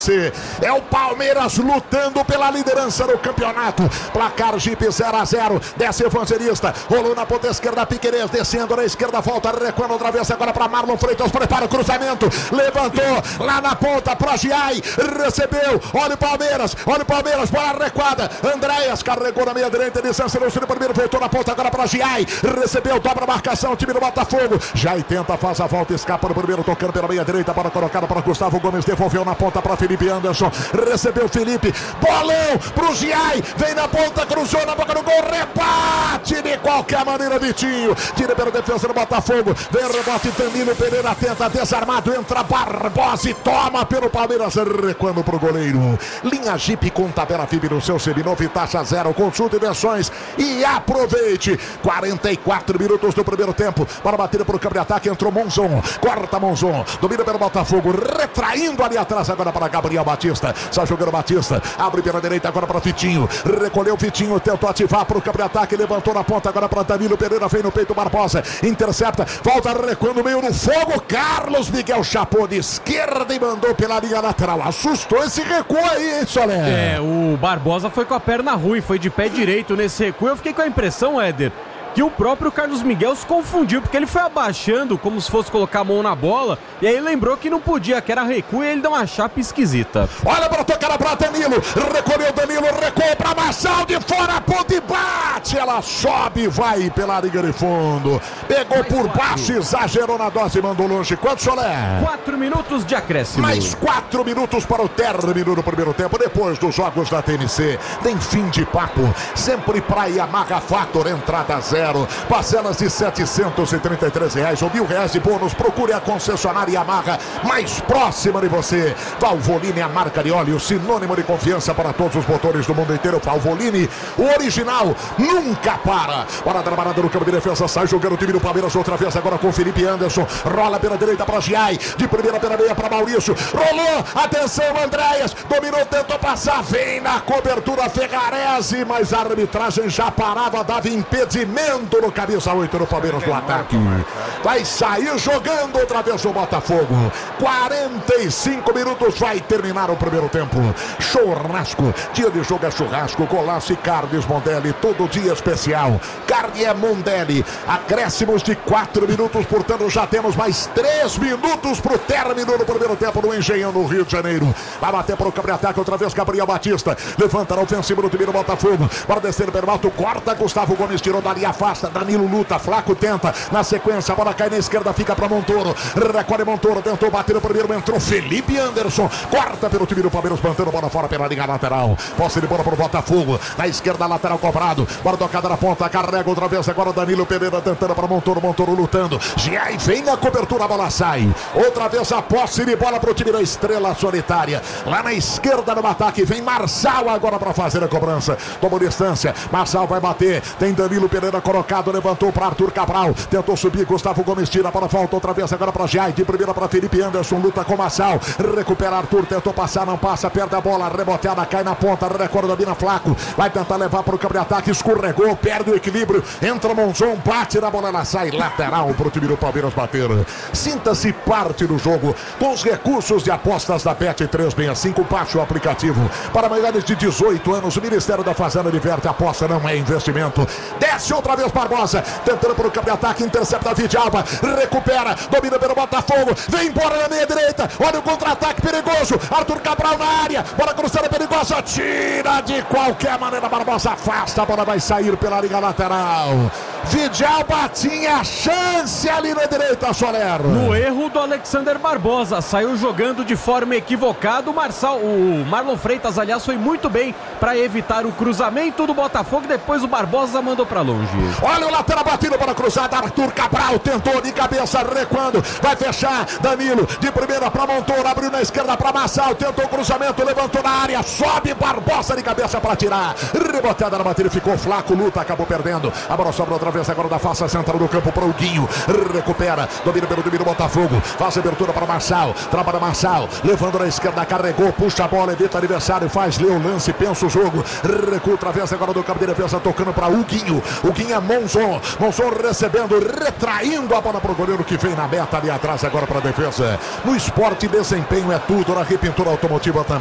É o Palmeiras lutando pela liderança do campeonato. Placar Jeep 0-0. Desce Evangelista. Rolou na ponta esquerda. Piquerez descendo na esquerda. Volta recuando outra vez agora para Marlon Freitas. Prepara o cruzamento. Levantou lá na ponta para Giai. Recebeu. Olha o Palmeiras. Bola recuada. Andréas carregou na meia direita. Distância no primeiro. Voltou na ponta agora para Giai. Recebeu. Dobra a marcação. Time do Botafogo. Giai tenta, faz a volta. Escapa no primeiro. Tocando pela meia direita. Para colocada para Gustavo Gomes. Devolveu na ponta para Felipe Anderson, recebeu Felipe, bolão pro Giai, vem na ponta, cruzou na boca do gol, rebate de qualquer maneira, Vitinho, tira pela defesa do Botafogo, vem rebote, Danilo Pereira tenta, desarmado, entra Barbosa e toma pelo Palmeiras, recuando pro goleiro. Linha Jeep com tabela FIB no seu seminovo e taxa zero, consulte versões e aproveite. 44 minutos do primeiro tempo, para bater pro campo de ataque, entrou Monzon, corta Monzon, domina pelo Botafogo, retraindo ali atrás agora para Gabriel Batista, sai jogando Batista, abre pela direita agora para Vitinho, recolheu Vitinho, tentou ativar para o campo de ataque, levantou na ponta agora para Danilo Pereira, vem no peito Barbosa, intercepta, volta recuando meio no fogo, Carlos Miguel chapou de esquerda e mandou pela linha lateral, assustou esse recuo aí, hein, Solé? O Barbosa foi com a perna ruim, foi de pé direito nesse recuo, eu fiquei com a impressão, Éder, que o próprio Carlos Miguel se confundiu, porque ele foi abaixando como se fosse colocar a mão na bola, e aí lembrou que não podia, que era recuo, e ele deu uma chapa esquisita. Olha para tocar para Danilo, recolheu Danilo, recuou para Marçal, de fora, ponta e bate, ela sobe, vai pela linha de fundo, pegou por baixo, exagerou na dose, mandou longe. Quanto, Solé? 4 minutos de acréscimo. Mais 4 minutos para o término do primeiro tempo, depois dos jogos da TNC, tem fim de papo, sempre para Yamaha Fator, entrada zero. Parcelas de R$733 ou R$1.000 de bônus. Procure a concessionária Yamaha mais próxima de você. Valvoline, a marca de óleo, sinônimo de confiança para todos os motores do mundo inteiro. Valvoline, o original, nunca para. Para dar parada no campo de defesa, sai jogando o time do Palmeiras outra vez agora com Felipe Anderson. Rola pela direita para Giai, de primeira pela meia para Maurício. Rolou, atenção Andréas, dominou, tentou passar, vem na cobertura Ferrarese, mas a arbitragem já parava, dava impedimento no camisa 8 do Palmeiras do ataque. Vai sair jogando outra vez o Botafogo. 45 minutos vai terminar o primeiro tempo. Churrasco, dia de jogo é churrasco, golaço e carnes Mondelli, todo dia especial. Carne é Mondelli. Acréscimos de 4 minutos, portanto já temos mais 3 minutos pro término do primeiro tempo no Engenhão, no Rio de Janeiro. Vai bater para o campo de ataque outra vez Gabriel Batista. Levanta na ofensiva do time do Botafogo. Para descer pelo alto, corta Gustavo Gomes, tirou dali, afasta, Danilo luta, Flaco tenta, na sequência a bola cai na esquerda, fica para Montoro, recolhe Montoro, tentou bater no primeiro, entrou Felipe Anderson, corta pelo time do Palmeiras, plantando bola fora pela linha lateral, posse de bola para o Botafogo, na esquerda lateral cobrado, bola tocada na ponta, carrega outra vez agora Danilo Pereira tentando para Montoro, Montoro lutando, Giai vem na cobertura, a bola sai, outra vez a posse de bola para o time da Estrela Solitária, lá na esquerda no ataque, vem Marçal agora para fazer a cobrança, tomou distância, Marçal vai bater, tem Danilo Pereira colocado, levantou para Arthur Cabral, tentou subir, Gustavo Gomes tira para volta outra vez agora para Giai, de primeira para Felipe Anderson, luta com Marçal, recupera Arthur, tentou passar, não passa, perde a bola, reboteada, cai na ponta, recorda, domina Flaco, vai tentar levar para o campo de ataque, escorregou, perde o equilíbrio, entra Monzon, bate na bola, ela sai lateral para o time do Palmeiras bater. Sinta-se parte do jogo com os recursos de apostas da Bet365, baixe o aplicativo. Para maiores de 18 anos, o Ministério da Fazenda diverte, aposta não é investimento. Desce outra vez Barbosa, tentando para o campo de ataque, intercepta Vidalba, recupera, domina pelo Botafogo, vem embora na meia direita, olha o contra-ataque perigoso, Arthur Cabral na área, bola cruzada perigosa, tira de qualquer maneira, Barbosa afasta, a bola vai sair pela linha lateral. Vidalba tinha chance ali na direita, Soler. No erro do Alexander Barbosa, saiu jogando de forma equivocada, o Marlon Freitas, aliás, foi muito bem para evitar o cruzamento do Botafogo, depois o Barbosa mandou para longe. Olha o lateral batido para a cruzada, Arthur Cabral tentou de cabeça, recuando, vai fechar, Danilo, de primeira para Montoro, abriu na esquerda para Marçal, tentou o cruzamento, levantou na área, sobe Barbosa de cabeça para tirar, reboteada na bateria, ficou Flaco, luta, acabou perdendo, a bola sobra outra travessa agora da face central do campo para o Guinho. Recupera, domina pelo Botafogo. Faz abertura para Marçal. Trabalha Marçal, levando na esquerda, carregou, puxa a bola, evita adversário, faz, lê o lance, pensa o jogo. Recua, travessa agora do campo de defesa, tocando para o Guinho. O Guinho é Monzon recebendo, retraindo a bola para o goleiro que vem na meta ali atrás agora para a defesa. No esporte, desempenho é tudo, na Repintura Automotiva também.